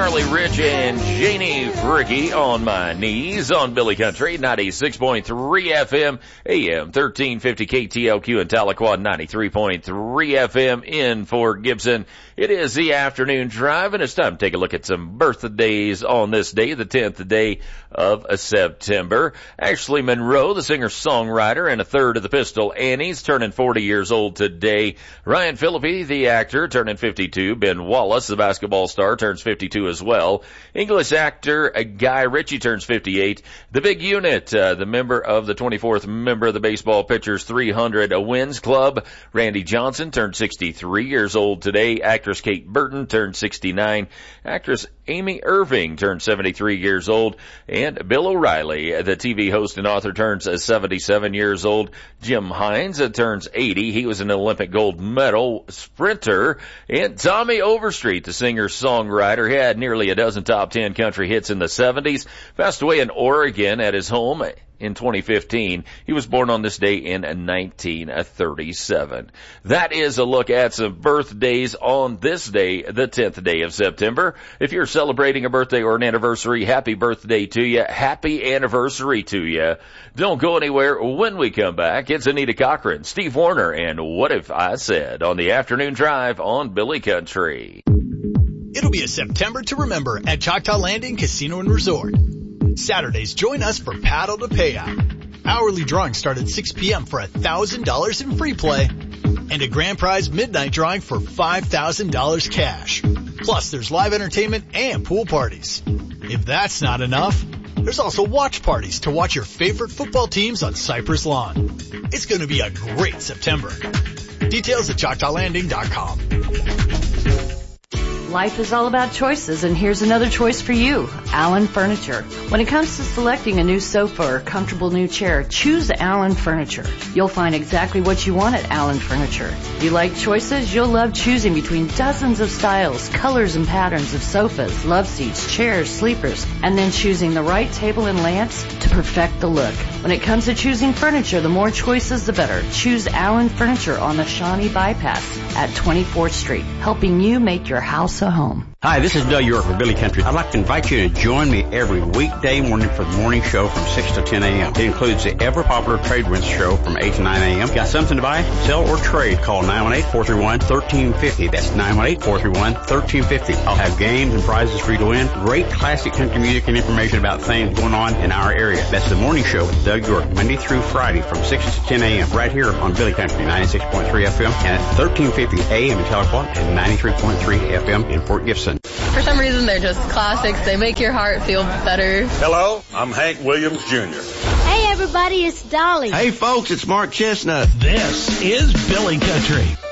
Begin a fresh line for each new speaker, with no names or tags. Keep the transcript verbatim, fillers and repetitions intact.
Charlie Rich and Janie Fricky on my knees on Billy Country, ninety-six point three F M, A M thirteen fifty K T L Q in Tahlequah, ninety-three point three F M in Fort Gibson. It is the afternoon drive, and it's time to take a look at some birthdays on this day, the tenth day of September. Ashley Monroe, the singer-songwriter, and a third of the Pistol Annies, turning forty years old today. Ryan Phillippe, the actor, turning fifty-two. Ben Wallace, the basketball star, turns fifty-two as well. English actor Guy Ritchie turns fifty-eight. The Big Unit, uh, the member of the twenty-fourth member of the Baseball Pitchers three hundred Wins Club, Randy Johnson, turned sixty-three years old today. Actress Kate Burton turned sixty-nine. Actress Amy Irving turned seventy-three years old. And Bill O'Reilly, the T V host and author, turns seventy-seven years old. Jim Hines uh, turns eighty. He was an Olympic gold medal sprinter. And Tommy Overstreet, the singer-songwriter, he had nearly a dozen top ten country hits in the seventies. Passed away in Oregon at his home in twenty fifteen. He was born on this day in nineteen thirty-seven. That is a look at some birthdays on this day, the tenth day of September. If you're celebrating a birthday or an anniversary, happy birthday to you. Happy anniversary to you. Don't go anywhere. When we come back, it's Anita Cochran, Steve Warner, and What If I Said on the afternoon drive on Billy Country.
It'll be a September to remember at Choctaw Landing Casino and Resort. Saturdays, join us for Paddle to Payout. Hourly drawings start at six p.m. for one thousand dollars in free play and a grand prize midnight drawing for five thousand dollars cash. Plus, there's live entertainment and pool parties. If that's not enough, there's also watch parties to watch your favorite football teams on Cypress Lawn. It's going to be a great September. Details at choctaw landing dot com.
Life is all about choices, and here's another choice for you, Allen Furniture. When it comes to selecting a new sofa or comfortable new chair, choose Allen Furniture. You'll find exactly what you want at Allen Furniture. If you like choices, you'll love choosing between dozens of styles, colors, and patterns of sofas, love seats, chairs, sleepers, and then choosing the right table and lamps to perfect the look. When it comes to choosing furniture, the more choices, the better. Choose Allen Furniture on the Shawnee Bypass at twenty-fourth Street, helping you make your house a home.
Hi, this is Bill York for Billy Country. I'd like to invite you to join me every weekday morning for the morning show from six to ten a.m. It includes the ever-popular Trade Winds show from eight to nine a.m. Got something to buy, sell, or trade? Call nine one eight, four three one, one three five zero. That's nine one eight, four three one, one three five zero. I'll have games and prizes for you to win. Great classic country music and information about things going on in our area. That's the morning show with Doug York, Monday through Friday from six to ten a.m. right here on Billy Country, ninety-six point three F M, and at thirteen fifty A M in Tahlequah and ninety-three point three F M in Fort Gibson.
For some reason, they're just classics. They make your heart feel better.
Hello, I'm Hank Williams Junior
Hey, everybody, it's Dolly.
Hey, folks, it's Mark Chestnut.
This is Billy Country.